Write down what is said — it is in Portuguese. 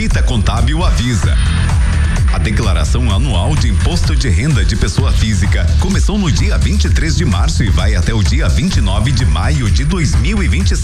Fita Contábil avisa. A declaração anual de imposto de renda de pessoa física começou no dia 23 de março e vai até o dia 29 de maio de 2026.